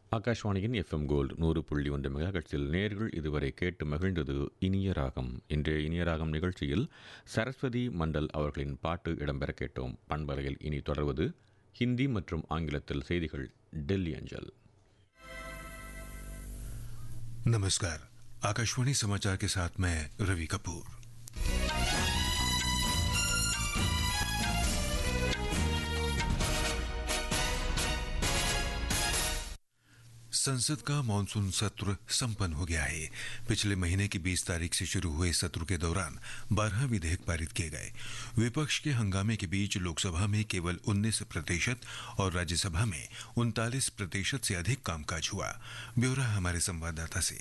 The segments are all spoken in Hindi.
ஆகாஷ்வாணியின் எஃப்எம் கோல்டு 100.1 மெகாஹெர்ட்ஸில் நேர்கள் இதுவரை கேட்டு மகிழ்ந்தது இனிய ராகம். இன்றைய இனிய ராகம் நிகழ்ச்சியில் சரஸ்வதி மண்டல் அவர்களின் பாட்டு இடம்பெற கேட்டோம். பண்பலையில் இனி தொடர்வது ஹிந்தி மற்றும் ஆங்கிலத்தில் செய்திகள் டெல்லி அஞ்சல். नमस्कार, आकाशवाणी समाचार के साथ मैं रवि कपूर। संसद का मानसून सत्र संपन्न हो गया है। पिछले महीने की 20 तारीख से शुरू हुए सत्र के दौरान 12 विधेयक पारित किए गए। विपक्ष के हंगामे के बीच लोकसभा में केवल 19% और राज्यसभा में 39% से अधिक कामकाज हुआ। ब्यौरा हमारे संवाददाता से।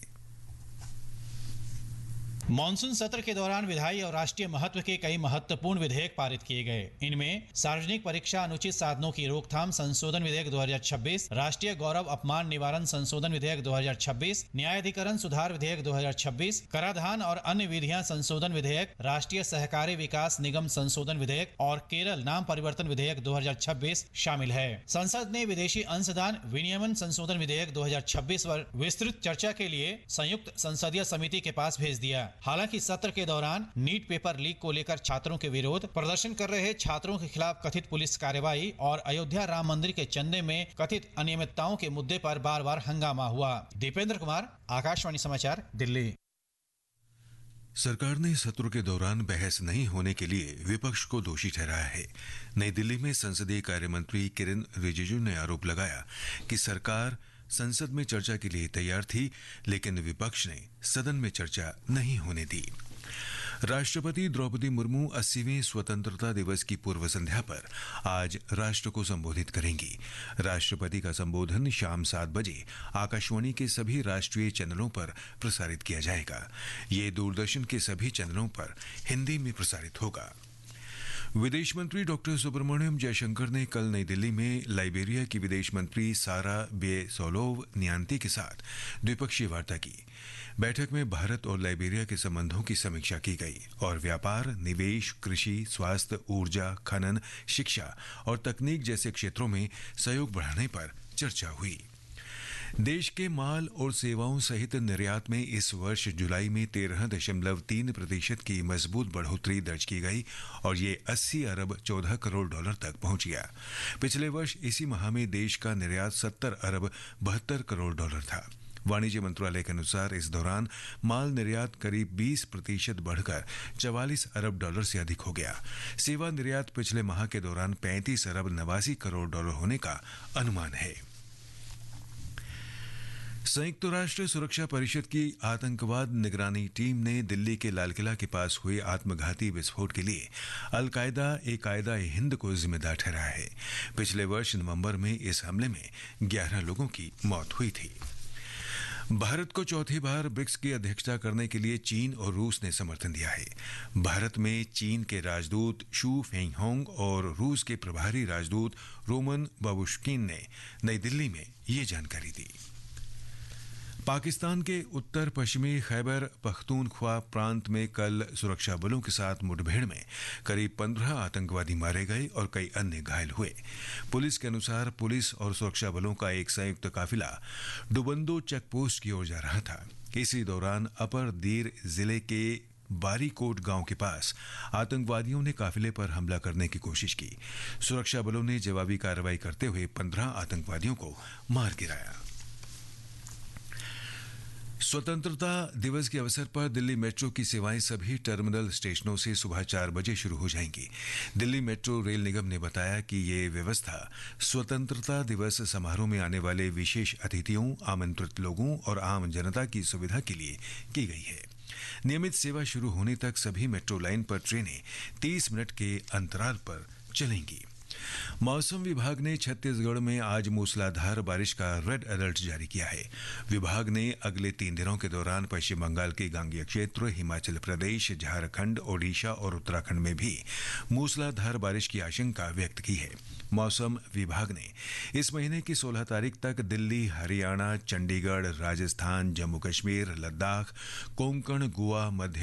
मानसून सत्र के दौरान विधायी और राष्ट्रीय महत्व के कई महत्वपूर्ण विधेयक पारित किए गए। इनमें सार्वजनिक परीक्षा अनुचित साधनों की रोकथाम संशोधन विधेयक 2026, राष्ट्रीय गौरव अपमान निवारण संशोधन विधेयक 2026, न्यायाधिकरण सुधार विधेयक 2026, कराधान और अन्य विधियां संशोधन विधेयक, राष्ट्रीय सहकारी विकास निगम संशोधन विधेयक और केरल नाम परिवर्तन विधेयक 2026 शामिल है। संसद ने विदेशी अंशदान विनियमन संशोधन विधेयक 2026 पर विस्तृत चर्चा के लिए संयुक्त संसदीय समिति के पास भेज दिया। हालांकि सत्र के दौरान नीट पेपर लीक को लेकर छात्रों के विरोध, प्रदर्शन कर रहे छात्रों के खिलाफ कथित पुलिस कार्रवाई और अयोध्या राम मंदिर के चंदे में कथित अनियमितताओं के मुद्दे पर बार बार हंगामा हुआ। दीपेंद्र कुमार, आकाशवाणी समाचार, दिल्ली। सरकार ने सत्र के दौरान बहस नहीं होने के लिए विपक्ष को दोषी ठहराया है। नई दिल्ली में संसदीय कार्य मंत्री किरेन रिजिजू ने आरोप लगाया कि सरकार संसद में चर्चा के लिए तैयार थी, लेकिन विपक्ष ने सदन में चर्चा नहीं होने दी। राष्ट्रपति द्रौपदी मुर्मू 80वें स्वतंत्रता दिवस की पूर्व संध्या पर आज राष्ट्र को संबोधित करेंगी। राष्ट्रपति का संबोधन शाम 7 बजे आकाशवाणी के सभी राष्ट्रीय चैनलों पर प्रसारित किया जाएगा। ये दूरदर्शन के सभी चैनलों पर हिंदी में प्रसारित होगा। विदेश मंत्री डॉक्टर सुब्रमण्यम जयशंकर ने कल नई दिल्ली में लाइबेरिया की विदेश मंत्री सारा बेसोलोव न्यांती के साथ द्विपक्षीय वार्ता की। बैठक में भारत और लाइबेरिया के संबंधों की समीक्षा की गई और व्यापार, निवेश, कृषि, स्वास्थ्य, ऊर्जा, खनन, शिक्षा और तकनीक जैसे क्षेत्रों में सहयोग बढ़ाने पर चर्चा हुई। देश के माल और सेवाओं सहित निर्यात में इस वर्ष जुलाई में 13.3% की मजबूत बढ़ोतरी दर्ज की गई और ये 80 अरब 14 करोड़ डॉलर तक पहुंच गया। पिछले वर्ष इसी माह में देश का निर्यात 70 अरब 72 करोड़ डॉलर था। वाणिज्य मंत्रालय के अनुसार इस दौरान माल निर्यात करीब 20% बढ़कर 44 अरब डॉलर से अधिक हो गया। सेवा निर्यात पिछले माह के दौरान 35 अरब 89 करोड़ डॉलर होने का अनुमान है। संयुक्त राष्ट्र सुरक्षा परिषद की आतंकवाद निगरानी टीम ने दिल्ली के लाल किला के पास हुए आत्मघाती विस्फोट के लिए अल-कायदा हिंद को जिम्मेदार ठहराया है। पिछले वर्ष नवंबर में इस हमले में 11 लोगों की मौत हुई थी। भारत को चौथी बार ब्रिक्स की अध्यक्षता करने के लिए चीन और रूस ने समर्थन दिया है। भारत में चीन के राजदूत शू फेंगहोंग और रूस के प्रभारी राजदूत रोमन बाबुश्किन ने नई दिल्ली में ये जानकारी दी। पाकिस्तान के उत्तर पश्चिमी खैबर पख्तूनख्वा प्रांत में कल सुरक्षा बलों के साथ मुठभेड़ में करीब 15 आतंकवादी मारे गए और कई अन्य घायल हुए। पुलिस के अनुसार पुलिस और सुरक्षा बलों का एक संयुक्त काफिला डुबंदो चेकपोस्ट की ओर जा रहा था। इसी दौरान अपर दीर जिले के बारीकोट गांव के पास आतंकवादियों ने काफिले पर हमला करने की कोशिश की। सुरक्षा बलों ने जवाबी कार्रवाई करते हुए 15 आतंकवादियों को मार गिराया। स्वतंत्रता दिवस के अवसर पर दिल्ली मेट्रो की सेवाएं सभी टर्मिनल स्टेशनों से सुबह 4 बजे शुरू हो जाएंगी। दिल्ली मेट्रो रेल निगम ने बताया कि ये व्यवस्था स्वतंत्रता दिवस समारोह में आने वाले विशेष अतिथियों, आमंत्रित लोगों और आम जनता की सुविधा के लिए की गई है। नियमित सेवा शुरू होने तक सभी मेट्रो लाइन पर ट्रेनें 30 मिनट के अंतराल पर चलेंगी। मौसम विभाग ने छत्तीसगढ़ में आज मूसलाधार बारिश का रेड अलर्ट जारी किया है। विभाग ने अगले 3 दिनों के दौरान पश्चिम बंगाल के गांगेय क्षेत्र, हिमाचल प्रदेश, झारखंड, ओडिशा और उत्तराखंड में भी मूसलाधार बारिश की आशंका व्यक्त की है। मौसम विभाग ने इस महीने की 16 तारीख तक दिल्ली, हरियाणा, चंडीगढ़, राजस्थान, जम्मू कश्मीर, लद्दाख, कोंकण, गोवा, मध्य